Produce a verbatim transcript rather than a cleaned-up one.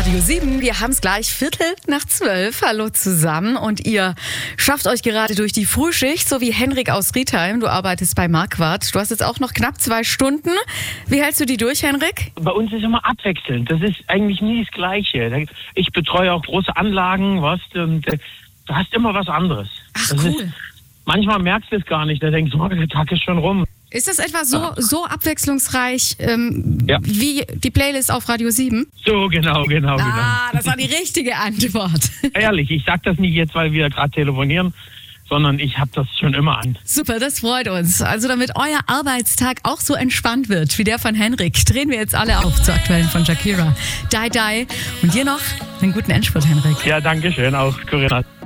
Radio sieben. Wir haben es gleich Viertel nach zwölf. Hallo zusammen. Und ihr schafft euch gerade durch die Frühschicht, so wie Henrik aus Riedheim. Du arbeitest bei Marquardt. Du hast jetzt auch noch knapp zwei Stunden. Wie hältst du die durch, Henrik? Bei uns ist immer abwechselnd. Das ist eigentlich nie das Gleiche. Ich betreue auch große Anlagen, was, und du hast immer was anderes. Ach, das cool. Ist, manchmal merkst du es gar nicht. Da denkst du, oh, der Tag ist schon rum. Ist das etwa so, so abwechslungsreich ähm, Ja. wie die Playlist auf Radio sieben? So, genau, genau, Ah, das war die richtige Antwort. genau. Ehrlich, ich sag das nicht jetzt, weil wir gerade telefonieren, sondern ich habe das schon immer an. Super, das freut uns. Also damit euer Arbeitstag auch so entspannt wird wie der von Henrik, drehen wir jetzt alle auf zur aktuellen von Shakira. Die, die. Und dir noch einen guten Endspurt, Henrik. Ja, danke schön, auch Corinna.